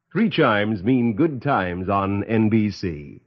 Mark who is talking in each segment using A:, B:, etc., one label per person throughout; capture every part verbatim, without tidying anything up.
A: Three chimes mean good times on N B C.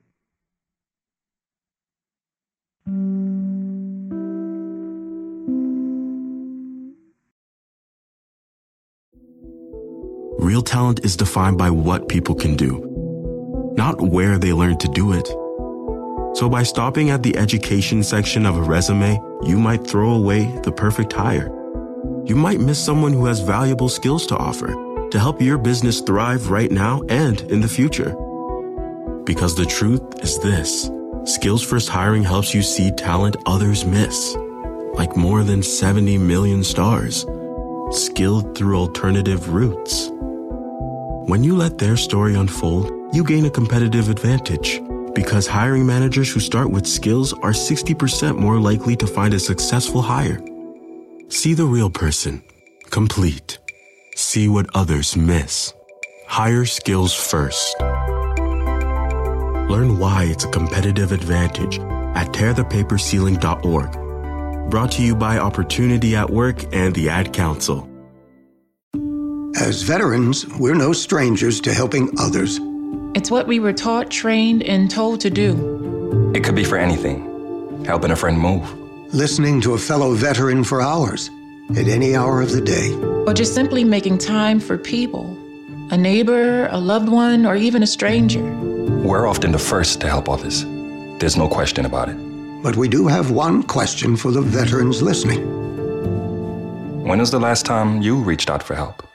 B: Real talent is defined by what people can do, not where they learn to do it. So by stopping at the education section of a resume, you might throw away the perfect hire. You might miss someone who has valuable skills to offer to help your business thrive right now and in the future. Because the truth is this: Skills First Hiring helps you see talent others miss, like more than seventy million stars, skilled through alternative routes. When you let their story unfold, you gain a competitive advantage, because hiring managers who start with skills are sixty percent more likely to find a successful hire. See the real person, complete. See what others miss. Hire skills first. Learn why it's a competitive advantage at tear the paper ceiling dot org. Brought to you by Opportunity at Work and the Ad Council.
C: As veterans, we're no strangers to helping others.
D: It's what we were taught, trained, and told to do.
E: It could be for anything. Helping a friend move.
C: Listening to a fellow veteran for hours, at any hour of the day.
D: Or just simply making time for people. A neighbor, a loved one, or even a stranger.
E: We're often the first to help others. There's no question about it.
C: But we do have one question for the veterans listening.
E: When was the last time you reached out for help?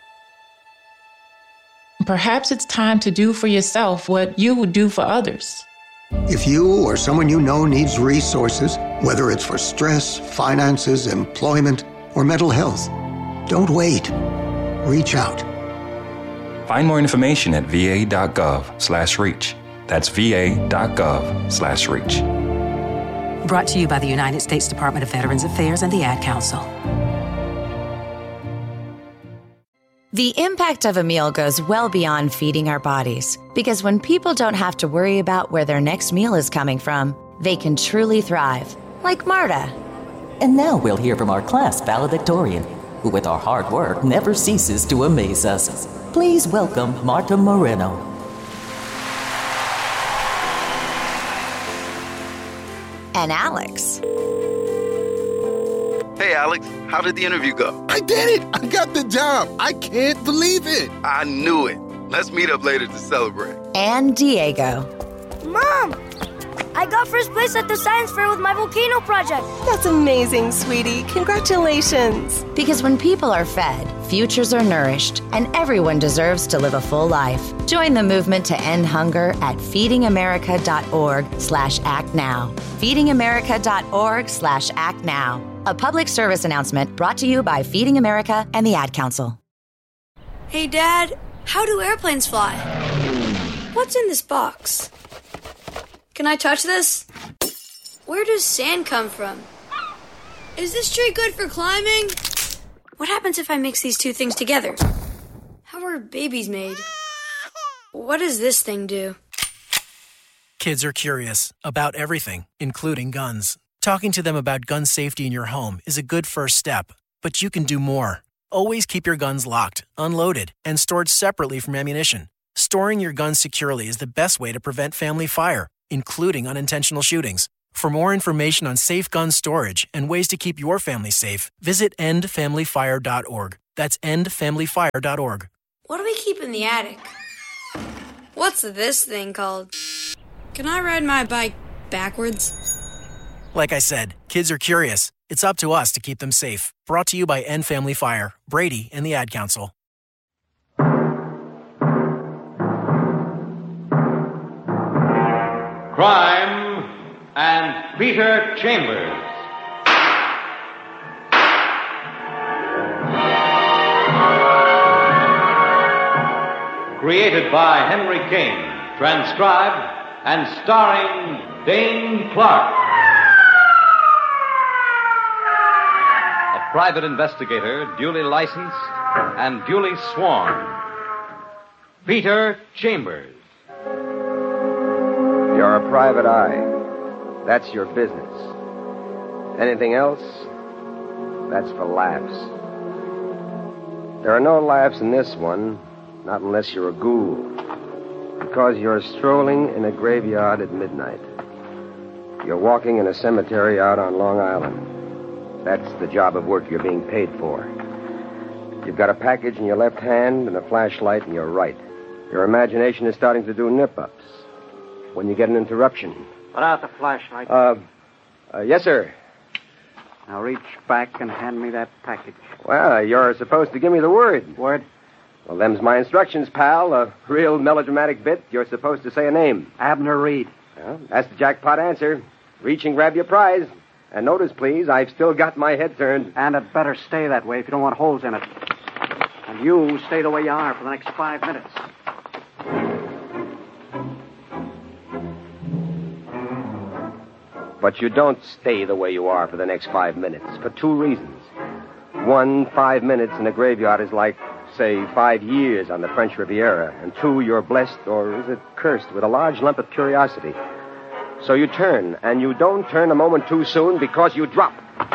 D: Perhaps it's time to do for yourself what you would do for others.
C: If you or someone you know needs resources, whether it's for stress, finances, employment, or mental health, don't wait. Reach out.
E: Find more information at va.gov slash reach. That's va.gov slash reach.
F: Brought to you by the United States Department of Veterans Affairs and the Ad Council.
G: The impact of a meal goes well beyond feeding our bodies, because when people don't have to worry about where their next meal is coming from, they can truly thrive, like Marta.
H: And now we'll hear from our class valedictorian, who with our hard work never ceases to amaze us. Please welcome Marta Moreno.
G: And Alex.
I: Hey, Alex, how did the interview go?
J: I did it! I got the job! I can't believe it!
I: I knew it. Let's meet up later to celebrate.
G: And Diego.
K: Mom! I got first place at the science fair with my volcano project.
L: That's amazing, sweetie. Congratulations.
G: Because when people are fed, futures are nourished, and everyone deserves to live a full life. Join the movement to end hunger at feedingamerica.org slash act now. feedingamerica.org slash act now. A public service announcement brought to you by Feeding America and the Ad Council.
K: Hey, Dad, how do airplanes fly? What's in this box? Can I touch this? Where does sand come from? Is this tree good for climbing? What happens if I mix these two things together? How are babies made? What does this thing do?
M: Kids are curious about everything, including guns. Talking to them about gun safety in your home is a good first step, but you can do more. Always keep your guns locked, unloaded, and stored separately from ammunition. Storing your guns securely is the best way to prevent family fire, including unintentional shootings. For more information on safe gun storage and ways to keep your family safe, visit end family fire dot org. That's end family fire dot org.
K: What do we keep in the attic? What's this thing called? Can I ride my bike backwards?
M: Like I said, kids are curious. It's up to us to keep them safe. Brought to you by End Family Fire, Brady, and the Ad Council.
N: Crime and Peter Chambers. Created by Henry King, transcribed and starring Dane Clark. A private investigator, duly licensed and duly sworn. Peter Chambers.
O: You're a private eye. That's your business. Anything else? That's for laughs. There are no laughs in this one, Not unless you're a ghoul. Because you're strolling in a graveyard at midnight. You're walking in a cemetery out on Long Island. That's the job of work you're being paid for. You've got a package in your left hand and a flashlight in your right. Your imagination is starting to do nip-ups. When you get an interruption...
P: Put out the flashlight.
O: Uh, uh, yes, sir.
P: Now reach back and hand me that package.
O: Well, you're supposed to give me the word.
P: Word?
O: Well, them's my instructions, pal. A real melodramatic bit. You're supposed to say a name.
P: Abner Reed.
O: Well, that's the jackpot answer. Reach and grab your prize. And notice, please, I've still got my head turned.
P: And it better stay that way if you don't want holes in it. And you stay the way you are for the next five minutes.
O: But you don't stay the way you are for the next five minutes, for two reasons. One, five minutes in a graveyard is like, say, five years on the French Riviera. And two, you're blessed, or is it cursed, with a large lump of curiosity. So you turn, and you don't turn a moment too soon because you drop.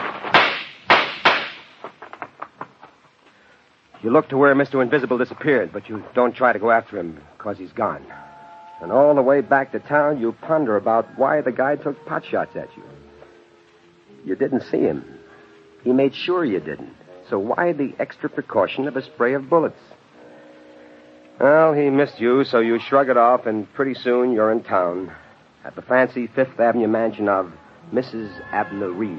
O: You look to where Mister Invisible disappeared, but you don't try to go after him because he's gone. And all the way back to town, you ponder about why the guy took pot shots at you. You didn't see him. He made sure you didn't. So why the extra precaution of a spray of bullets? Well, he missed you, so you shrug it off, and pretty soon you're in town at the fancy Fifth Avenue mansion of Missus Abner Reed.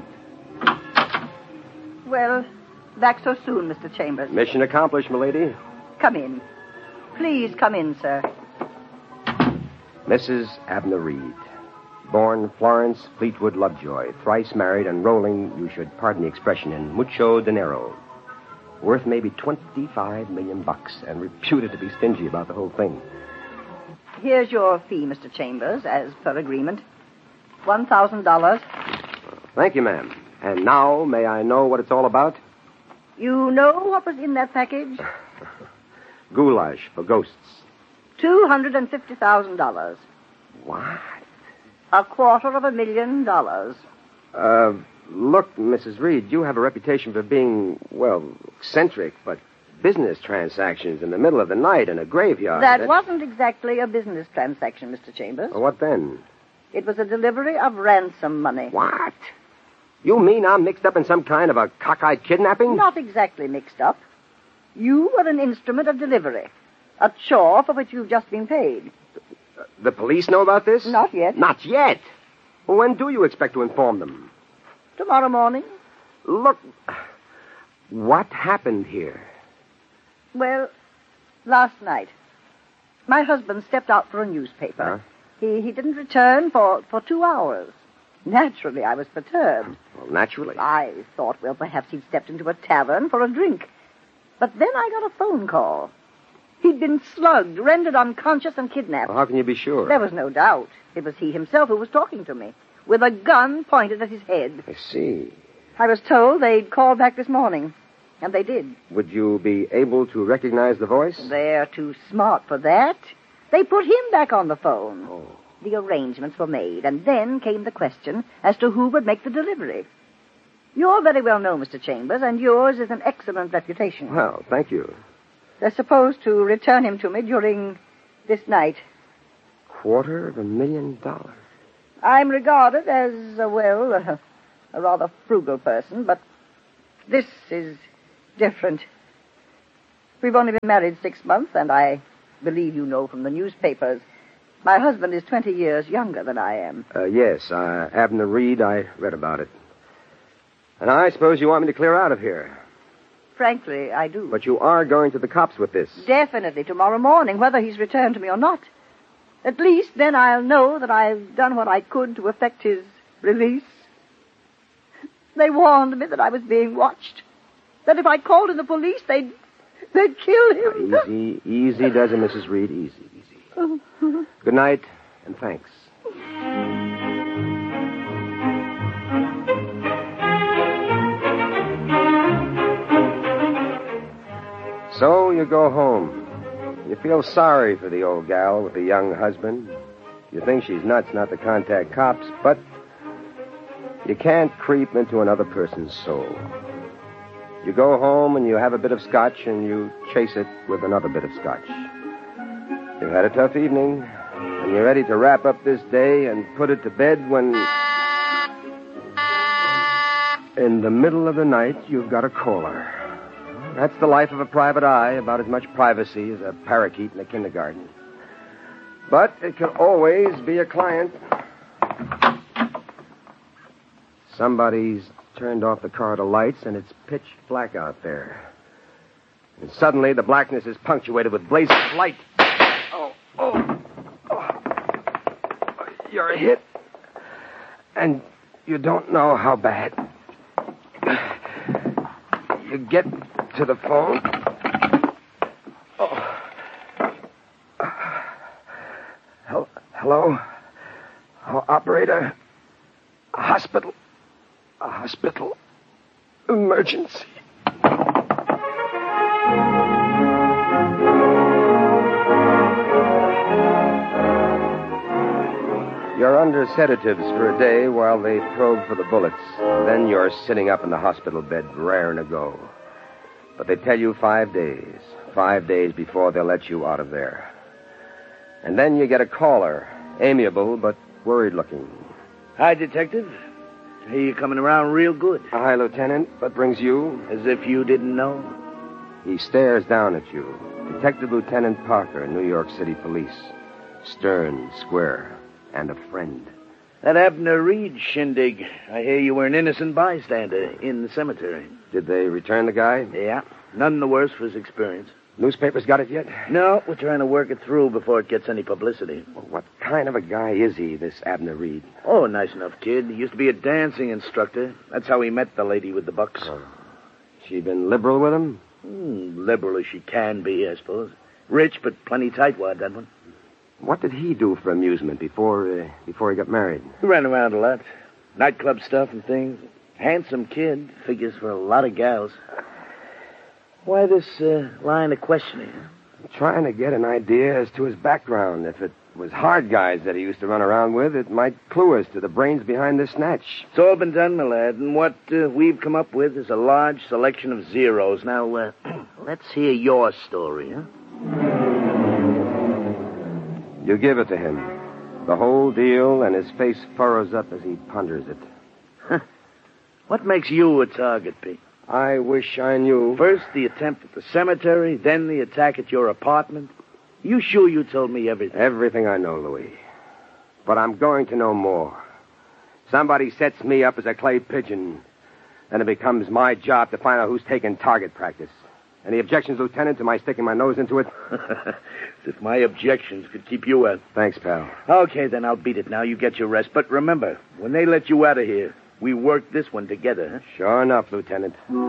Q: Well, back so soon, Mister Chambers.
O: Mission accomplished, milady.
Q: Come in. Please come in, sir.
O: Missus Abner Reed, born Florence Fleetwood Lovejoy, thrice married and rolling, you should pardon the expression, in mucho dinero. Worth maybe twenty-five million bucks and reputed to be stingy about the whole thing.
Q: Here's your fee, Mister Chambers, as per agreement. One thousand dollars.
O: Thank you, ma'am. And now, may I know what it's all about?
Q: You know what was in that package?
O: Goulash for ghosts.
Q: Two hundred and fifty thousand dollars.
O: What?
Q: A quarter of a million dollars.
O: Uh, look, Missus Reed, you have a reputation for being, well, eccentric, but business transactions in the middle of the night in a graveyard.
Q: That
O: that's...
Q: wasn't exactly a business transaction, Mister Chambers.
O: Well, what then?
Q: It was a delivery of ransom money.
O: What? You mean I'm mixed up in some kind of a cockeyed kidnapping?
Q: Not exactly mixed up. You were an instrument of delivery. A chore for which you've just been paid.
O: The police know about this?
Q: Not yet.
O: Not yet? Well, when do you expect to inform them?
Q: Tomorrow morning.
O: Look, what happened here?
Q: Well, last night, my husband stepped out for a newspaper.
O: Huh?
Q: He he didn't return for, for two hours. Naturally, I was perturbed.
O: Well, naturally.
Q: I thought, well, perhaps he'd stepped into a tavern for a drink. But then I got a phone call. He'd been slugged, rendered unconscious, and kidnapped.
O: Well, how can you be sure?
Q: There was no doubt. It was he himself who was talking to me, with a gun pointed at his head.
O: I see.
Q: I was told they'd call back this morning, and they did.
O: Would you be able to recognize the voice?
Q: They're too smart for that. They put him back on the phone.
O: Oh.
Q: The arrangements were made, and then came the question as to who would make the delivery. You're very well known, Mister Chambers, and yours is an excellent reputation.
O: Well, thank you.
Q: They're supposed to return him to me during this night.
O: Quarter of a million dollars.
Q: I'm regarded as, uh, well, uh, a rather frugal person, but this is different. We've only been married six months, and I believe you know from the newspapers, my husband is twenty years younger than I am.
O: Uh, yes, uh, Abner Reed, I read about it. And I suppose you want me to clear out of here.
Q: Frankly, I do.
O: But you are going to the cops with this.
Q: Definitely, tomorrow morning, whether he's returned to me or not. At least then I'll know that I've done what I could to effect his release. They warned me that I was being watched. That if I called in the police, they'd, they'd kill him.
O: Now, easy, easy does it, Missus Reed, easy, easy. Good night, and thanks. So you go home. You feel sorry for the old gal with the young husband. You think she's nuts not to contact cops, but you can't creep into another person's soul. You go home and you have a bit of scotch and you chase it with another bit of scotch. You've had a tough evening, and you're ready to wrap up this day and put it to bed when... in the middle of the night, you've got a caller. That's the life of a private eye, about as much privacy as a parakeet in a kindergarten. But it can always be a client. Somebody's turned off the corridor lights, and it's pitch black out there. And suddenly, the blackness is punctuated with blazing light. Oh, oh, oh. You're hit, and you don't know how bad. You get to the phone. Oh. Hello? Oh, operator? A hospital? A hospital emergency. You're under sedatives for a day while they probe for the bullets. Then you're sitting up in the hospital bed, raring to go. But they tell you five days. Five days before they'll let you out of there. And then you get a caller. Amiable, but worried-looking.
R: Hi, Detective. Hey, you coming around real good.
O: Hi, Lieutenant. What brings you?
R: As if you didn't know.
O: He stares down at you. Detective Lieutenant Parker, New York City Police. Stern, square, and a friend.
R: That Abner Reed shindig. I hear you were an innocent bystander in the cemetery.
O: Did they return the guy?
R: Yeah. None the worse for his experience.
O: Newspapers got it yet?
R: No, we're trying to work it through before it gets any publicity.
O: Well, what kind of a guy is he, this Abner Reed?
R: Oh, nice enough kid. He used to be a dancing instructor. That's how he met the lady with the bucks.
O: Oh. She been liberal with him?
R: Hmm, liberal as she can be, I suppose. Rich, but plenty tightwad, that one.
O: What did he do for amusement before uh, before he got married?
R: He ran around a lot. Nightclub stuff and things. Handsome kid. Figures for a lot of gals. Why this uh, line of questioning?
O: I'm trying to get an idea as to his background. If it was hard guys that he used to run around with, it might clue us to the brains behind this snatch.
R: It's all been done, my lad, and what uh, we've come up with is a large selection of zeros. Now, uh, let's hear your story, huh?
O: You give it to him. The whole deal, and his face furrows up as he ponders it.
R: Huh. What makes you a target, Pete?
O: I wish I knew.
R: First the attempt at the cemetery, then the attack at your apartment. You sure you told me everything?
O: Everything I know, Louis. But I'm going to know more. Somebody sets me up as a clay pigeon, and it becomes my job to find out who's taking target practice. Any objections, Lieutenant, to my sticking my nose into it?
R: As if my objections could keep you out.
O: Thanks, pal.
R: Okay, then I'll beat it now. You get your rest. But remember, when they let you out of here, we work this one together, huh?
O: Sure enough, Lieutenant.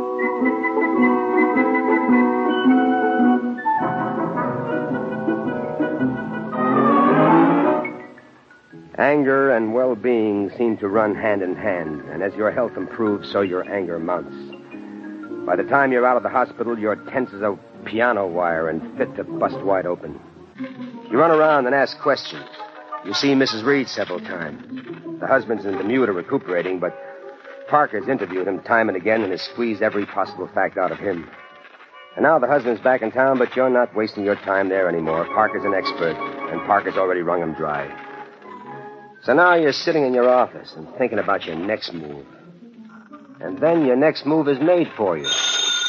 O: Anger and well-being seem to run hand in hand, and as your health improves, so your anger mounts. By the time you're out of the hospital, you're tense as a piano wire and fit to bust wide open. You run around and ask questions. You see Missus Reed several times. The husband's in the Bermuda recuperating, but Parker's interviewed him time and again and has squeezed every possible fact out of him. And now the husband's back in town, but you're not wasting your time there anymore. Parker's an expert, and Parker's already wrung him dry. So now you're sitting in your office and thinking about your next move. And then your next move is made for you.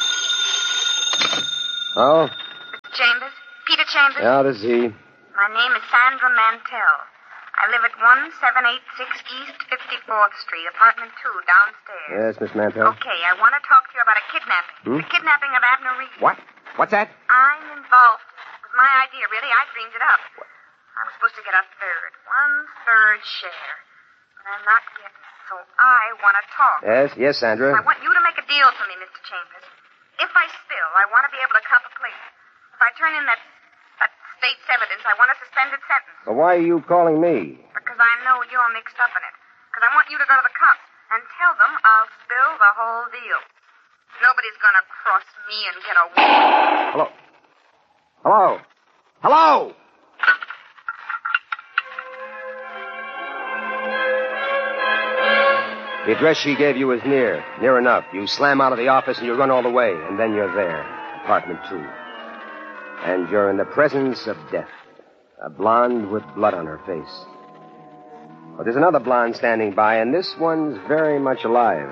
O: Oh?
S: Chambers? Peter Chambers?
O: Yeah, this is he.
S: My name is Sandra Mantell. I live at one seven eight six East fifty-fourth Street, apartment two, downstairs.
O: Yes, Miss Mantell.
S: Okay, I want to talk to you about a kidnapping.
O: Hmm?
S: The kidnapping of Abner Reed.
O: What? What's that?
S: I'm involved. It was my idea, really. I dreamed it up. I was supposed to get a third, one-third share. But I'm not getting it, so I want to talk.
O: Yes, yes, Sandra.
S: I want you to make a deal for me, Mister Chambers. If I spill, I want to be able to cop a plea. If I turn in that, that state's evidence, I want a suspended sentence.
O: Well, why are you calling me?
S: Because I know you're mixed up in it. Because I want you to go to the cops and tell them I'll spill the whole deal. Nobody's going to cross me and get away.
O: Hello? Hello? Hello? The address she gave you is near. Near enough. You slam out of the office and you run all the way, and then you're there. Apartment two. And you're in the presence of death. A blonde with blood on her face. Well, there's another blonde standing by, and this one's very much alive.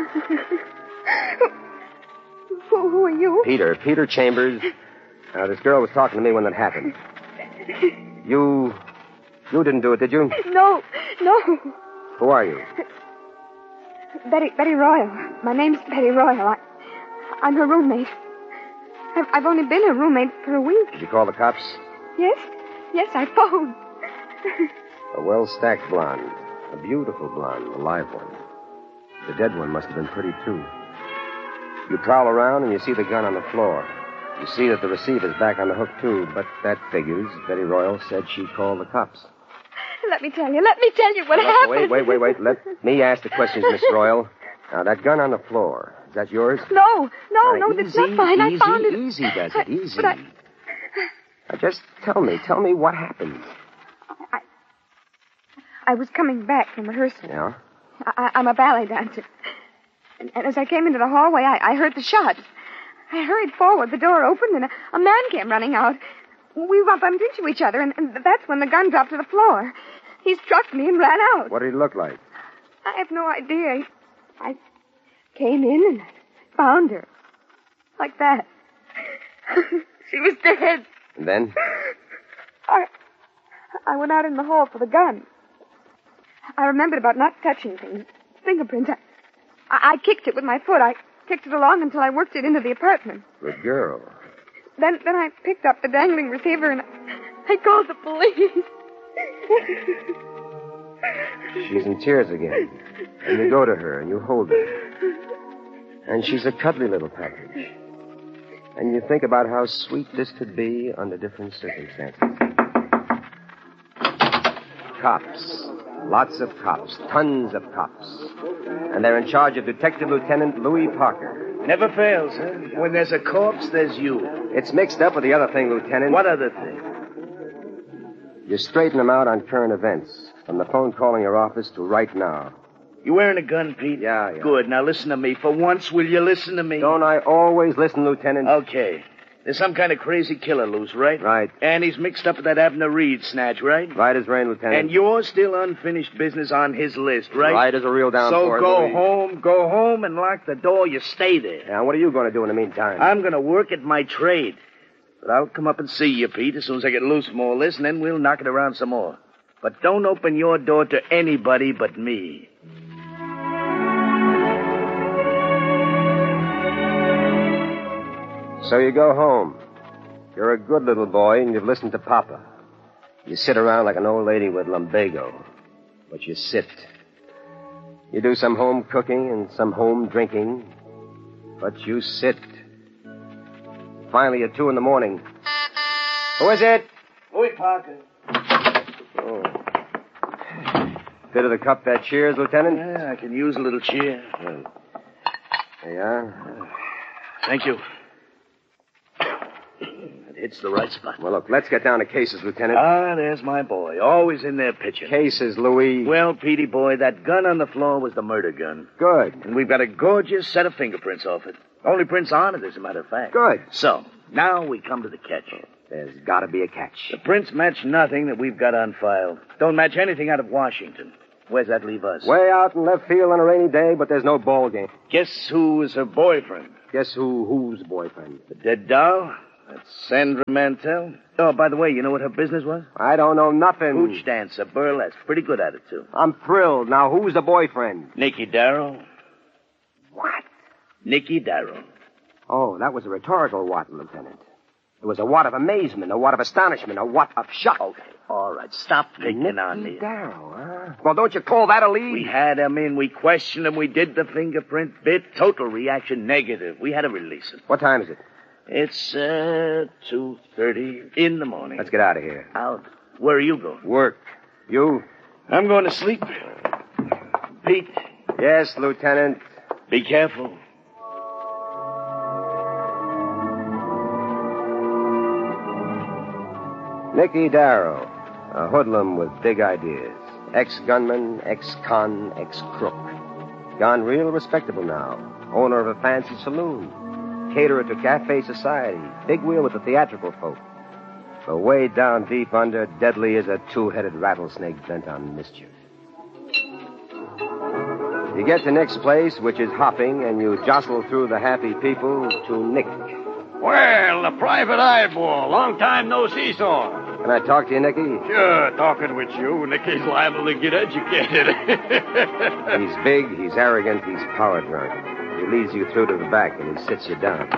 T: who, who are you?
O: Peter. Peter Chambers. Uh, this girl was talking to me when that happened. You... You didn't do it, did you?
T: No, no.
O: Who are you?
T: Betty Betty Royal. My name's Betty Royal. I, I'm her roommate. I've, I've only been her roommate for a week.
O: Did you call the cops?
T: Yes, yes, I phoned.
O: A well-stacked blonde. A beautiful blonde, a live one. The dead one must have been pretty, too. You prowl around and you see the gun on the floor. You see that the receiver's back on the hook, too, but that figures. Betty Royal said she called the cops.
T: Let me tell you, let me tell you what
O: Look,
T: happened.
O: Wait, wait, wait, wait. Let me ask the questions, Miss Royal. Now, that gun on the floor, is that yours?
T: No, no,
O: Right,
T: no,
O: easy,
T: that's not mine.
O: Easy,
T: I found it.
O: Easy, does it, easy.
T: But I...
O: Now, just tell me, tell me what happened.
T: I, I was coming back from rehearsal.
O: Yeah?
T: I, I'm a ballet dancer. And, and as I came into the hallway, I, I heard the shot. I hurried forward, the door opened, and a, a man came running out. We bumped into each other, and, and that's when the gun dropped to the floor. He struck me and ran out.
O: What did he look like?
T: I have no idea. I came in and found her. Like that. She was dead.
O: And then?
T: I, I went out in the hall for the gun. I remembered about not touching things. Fingerprints. I, I, I kicked it with my foot. I kicked it along until I worked it into the apartment.
O: Good girl.
T: Then, then I picked up the dangling receiver and I called the police.
O: She's in tears again. And you go to her and you hold her. And she's a cuddly little package. And you think about how sweet this could be under different circumstances. Cops. Lots of cops. Tons of cops. And they're in charge of Detective Lieutenant Louis Parker.
R: Never fails, huh? When there's a corpse, there's you.
O: It's mixed up with the other thing, Lieutenant.
R: What other thing?
O: You straighten them out on current events. From the phone calling your office to right now.
R: You wearing a gun, Pete?
O: Yeah, yeah.
R: Good. Now listen to me. For once, will you listen to me?
O: Don't I always listen, Lieutenant?
R: Okay. There's some kind of crazy killer loose, right?
O: Right.
R: And he's mixed up with that Abner Reed snatch, right?
O: Right as rain, Lieutenant.
R: And you're still unfinished business on his list, right?
O: Right as a real downpour.
R: So go
O: Louis.
R: home, go home and lock the door. You stay there.
O: Now, what are you going to do in the meantime?
R: I'm going to work at my trade. But I'll come up and see you, Pete, as soon as I get loose from all this, and then we'll knock it around some more. But don't open your door to anybody but me.
O: So you go home. You're a good little boy, and you've listened to Papa. You sit around like an old lady with lumbago. But you sit. You do some home cooking and some home drinking. But you sit. Finally, at two in the morning. Who is it?
R: Louis Parker.
O: Oh. Bit of the cup that cheers, Lieutenant?
R: Yeah, I can use a little cheer.
O: Well, there you are.
R: Thank you. It hits the right spot.
O: Well, look, let's get down to cases, Lieutenant.
R: Ah, there's my boy. Always in there pitching.
O: Cases, Louis.
R: Well, Petey boy, that gun on the floor was the murder gun.
O: Good.
R: And we've got a gorgeous set of fingerprints off it. Only prints on it, as a matter of fact.
O: Good.
R: So, now we come to the catch.
O: There's got to be a catch.
R: The prints match nothing that we've got on file. Don't match anything out of Washington. Where's that leave us?
O: Way out in left field on a rainy day, but there's no ball game.
R: Guess who was her boyfriend?
O: Guess who? Whose boyfriend?
R: The dead doll? That's Sandra Mantell. Oh, by the way, you know what her business was?
O: I don't know nothing.
R: Hooch dancer, burlesque. Pretty good at it, too.
O: I'm thrilled. Now, who's the boyfriend?
R: Nicky Darrow.
O: What?
R: Nicky Darrow.
O: Oh, that was a rhetorical what, Lieutenant? It was a what of amazement, a what of astonishment, a what of shock.
R: Okay, all right. Stop picking
O: Nicky
R: on me.
O: Darrow, huh? Well, don't you call that a lead?
R: We had him in. We questioned him. We did the fingerprint bit. Total reaction negative. We had to release him.
O: What time is it?
R: It's, uh, two thirty in the morning.
O: Let's get out of here.
R: Out. Where are you going?
O: Work. You?
R: I'm going to sleep. Pete.
O: Yes, Lieutenant.
R: Be careful.
O: Nicky Darrow, a hoodlum with big ideas. Ex-gunman, ex-con, ex-crook. Gone real respectable now. Owner of a fancy saloon. Caterer to cafe society. Big wheel with the theatrical folk. But way down deep under, deadly as a two-headed rattlesnake bent on mischief. You get to Nick's place, which is hopping, and you jostle through the happy people to Nick.
U: Well, the private eyeball. Long time no see, saw.
O: Can I talk to you, Nicky?
U: Sure, talking with you, Nicky's liable to get educated.
O: He's big, he's arrogant, he's power drunk. He leads you through to the back, and he sits you down.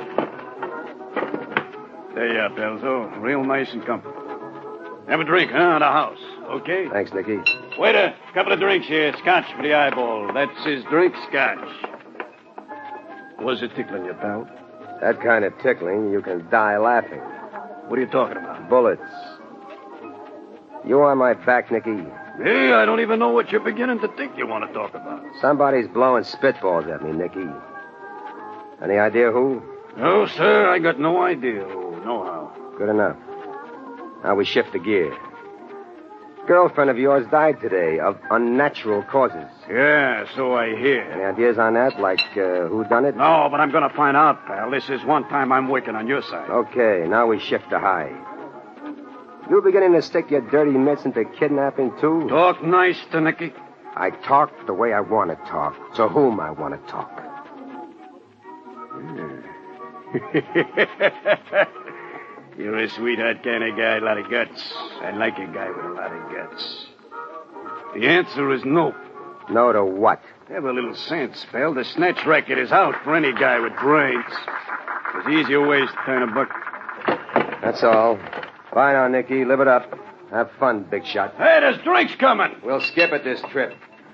U: There you are, Pelzo. Real nice and comfortable. Have a drink, huh, at the house, okay?
O: Thanks, Nicky.
U: Waiter, couple of drinks here. Scotch for the eyeball. That's his drink, scotch. Was it tickling you, pal?
O: That kind of tickling, you can die laughing.
U: What are you talking about?
O: Bullets. You on my back, Nicky?
U: Hey, I don't even know what you're beginning to think you want to talk about.
O: Somebody's blowing spitballs at me, Nicky. Any idea who?
U: No, sir, I got no idea who, no how.
O: Good enough. Now we shift the gear. Girlfriend of yours died today of unnatural causes.
U: Yeah, so I hear.
O: Any ideas on that, like uh, who done it?
U: No, but I'm going to find out, pal. This is one time I'm working on your side.
O: Okay, now we shift to high. You beginning to stick your dirty mitts into kidnapping, too?
U: Talk nice to Nicky.
O: I talk the way I want to talk, to whom I want to talk.
U: You're a sweetheart kind of guy, a lot of guts. I like a guy with a lot of guts. The answer is no.
O: No to what?
U: Have a little sense, pal. The snatch racket is out for any guy with brains. There's easier ways to turn a buck.
O: That's all. Bye now, Nicky. Live it up. Have fun, big shot.
U: Hey, there's drinks coming.
O: We'll skip it this trip.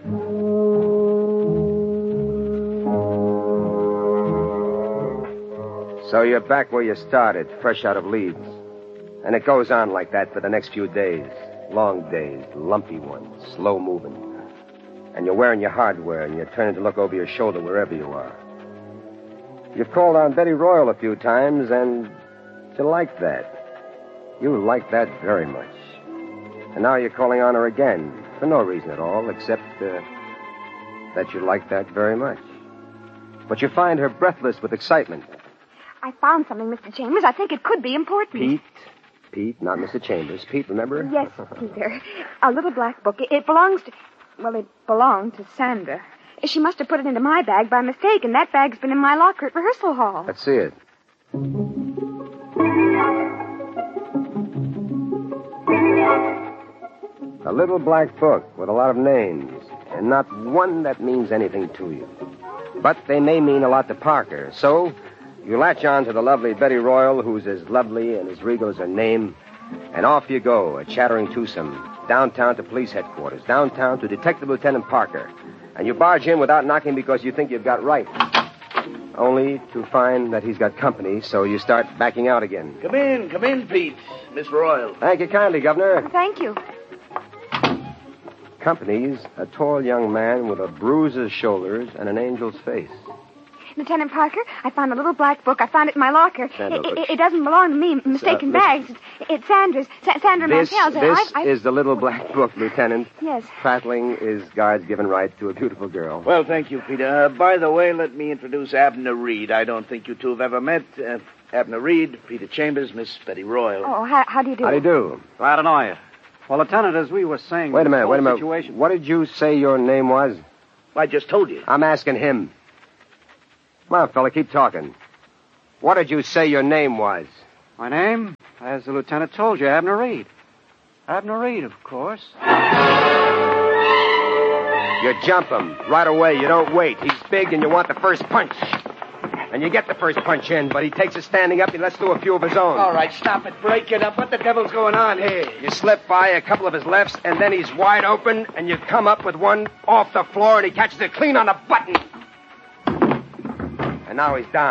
O: So you're back where you started, fresh out of Leeds. And it goes on like that for the next few days. Long days, lumpy ones, slow moving. And you're wearing your hardware, and you're turning to look over your shoulder wherever you are. You've called on Betty Royal a few times, and you like that. You like that very much. And now you're calling on her again, for no reason at all, except uh, that you like that very much. But you find her breathless with excitement.
T: I found something, Mister Chambers. I think it could be important.
O: Pete? Pete, not Mister Chambers. Pete, remember?
T: Yes, Peter. A little black book. It, it belongs to... Well, it belonged to Sandra. She must have put it into my bag by mistake, and that bag's been in my locker at rehearsal hall.
O: Let's see it. A little black book with a lot of names, and not one that means anything to you. But they may mean a lot to Parker, so... You latch on to the lovely Betty Royal, who's as lovely and as regal as her name, and off you go, a chattering twosome, downtown to police headquarters, downtown to Detective Lieutenant Parker. And you barge in without knocking because you think you've got right. Only to find that he's got company, so you start backing out again.
R: Come in, come in, Pete. Miss Royal.
O: Thank you kindly, Governor.
T: Thank you.
O: Company's a tall young man with a bruiser's shoulders and an angel's face.
T: Lieutenant Parker, I found a little black book. I found it in my locker. It, it, it doesn't belong to me. Mistaken uh, bags. It's, it's Sandra's. Sa- Sandra
O: this,
T: Mantell's.
O: This
T: I, I...
O: is the little black book, Lieutenant.
T: Yes.
O: Prattling is God's given right to a beautiful girl.
R: Well, thank you, Peter. Uh, by the way, let me introduce Abner Reed. I don't think you two have ever met. Uh, Abner Reed, Peter Chambers, Miss Betty Royal.
T: Oh, how, how do you do?
O: How do you do?
P: Glad to know you. Well, Lieutenant, as we were saying...
O: Wait a minute, wait a minute.
P: Situation...
O: What did you say your name was?
R: I just told you.
O: I'm asking him. Come on, fella, keep talking. What did you say your name was?
P: My name? As the lieutenant told you, Abner Reed. Abner Reed, of course.
O: You jump him right away. You don't wait. He's big and you want the first punch. And you get the first punch in, but he takes it standing up and lets do a few of his own.
R: All right, stop it. Break it up. What the devil's going on here?
O: You slip by a couple of his lefts, and then he's wide open, and you come up with one off the floor, and he catches it clean on the button. And now he's down.